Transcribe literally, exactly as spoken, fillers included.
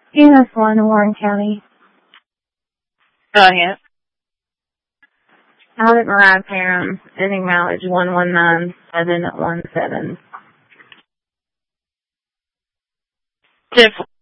E S one in Warren County. Go ahead. Out at Mariah Parham, ending mileage one one nine seven one seven. Tiff,